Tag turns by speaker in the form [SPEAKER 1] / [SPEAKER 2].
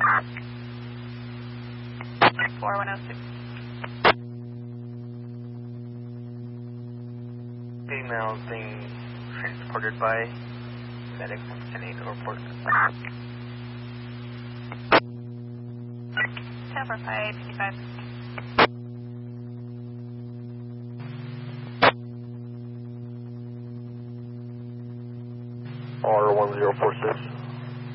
[SPEAKER 1] 4106.
[SPEAKER 2] Female is being transported by medic from San Diego Airport.
[SPEAKER 1] 1045, 55.
[SPEAKER 2] R1046.